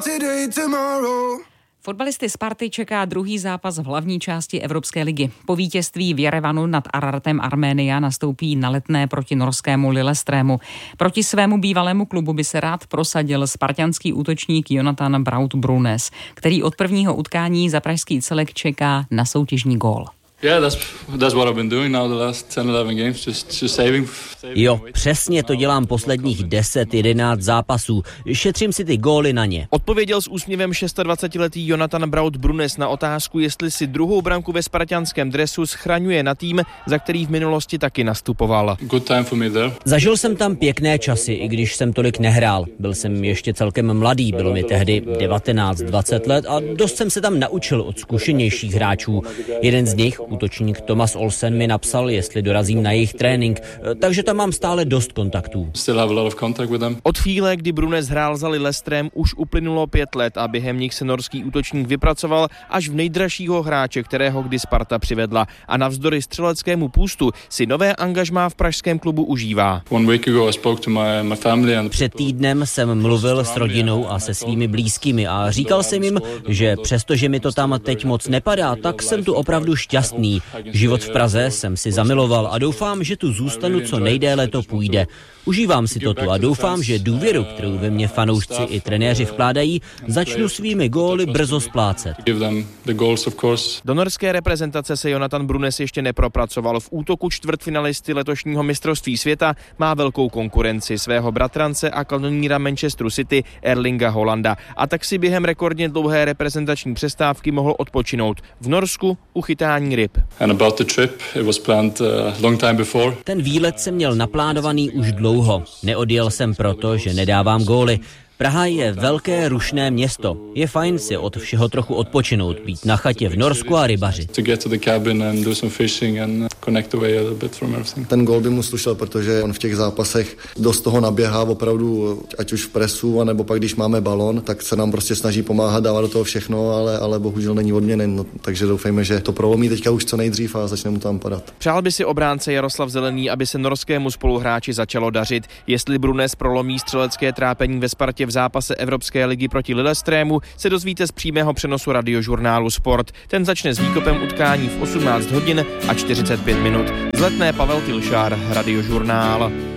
Fotbalisty Sparty čeká druhý zápas v hlavní části Evropské ligy. Po vítězství v Jerevanu nad Araratem Arménia nastoupí na Letné proti norskému Lillestrému. Proti svému bývalému klubu by se rád prosadil spartanský útočník Jonathan Braut Brunes, který od prvního utkání za pražský Celek čeká na soutěžní gól. Jo, přesně to dělám posledních 10-11 zápasů. Šetřím si ty góly na ně. Odpověděl s úsměvem 26letý Jonathan Braut Brunes na otázku, jestli si druhou branku ve spartanském dresu schraňuje na tým, za který v minulosti taky nastupoval. Zažil jsem tam pěkné časy, i když jsem tolik nehrál. Byl jsem ještě celkem mladý, bylo mi tehdy 19-20 let a dost jsem se tam naučil od zkušenějších hráčů. Jeden z nich, útočník Thomas Olsen, mi napsal, jestli dorazím na jejich trénink, takže tam mám stále dost kontaktů. Od chvíle, kdy Brunes hrál za Lillestrém, už uplynulo 5 let a během nich se norský útočník vypracoval až v nejdražšího hráče, kterého kdy Sparta přivedla. A navzdory střeleckému půstu si nové angažmá v pražském klubu užívá. Před týdnem jsem mluvil s rodinou a se svými blízkými a říkal jsem jim, že přestože mi to tam teď moc nepadá, tak jsem tu opravdu šťastný. Život v Praze jsem si zamiloval a doufám, že tu zůstanu co nejdéle to půjde. Užívám si to tu a doufám, že důvěru, kterou ve mě fanoušci i trenéři vkládají, začnu svými góly brzo splácet. Do norské reprezentace se Jonathan Brunes ještě nepropracoval. V útoku čtvrtfinalisty letošního mistrovství světa má velkou konkurenci svého bratrance a kanoníra Manchesteru City Erlinga Holanda. A tak si během rekordně dlouhé reprezentační přestávky mohl odpočinout v Norsku u chytání ryb. Ten výlet jsem měl naplánovaný už dlouho. Neodjel jsem proto, že nedávám góly. Praha je velké rušné město. Je fajn si od všeho trochu odpočinout, být na chatě v Norsku a rybařit. Ten gól by mu slušel, protože on v těch zápasech dost toho naběhá opravdu, ať už v presu, anebo pak když máme balon, tak se nám prostě snaží pomáhat, dávat do toho všechno, ale bohužel není odměněn, takže doufejme, že to prolomí teďka už co nejdřív a začne mu tam padat. Přál by si obránce Jaroslav Zelený, aby se norskému spoluhráči začalo dařit. Jestli Brunes prolomí střelecké trápení ve Spartě v zápase Evropské ligy proti Lillestrému, se dozvíte z přímého přenosu radiožurnálu Sport. Ten začne s výkopem utkání v 18 hodin a 45 minut. Z Letné Pavel Tilšár, Radiožurnál.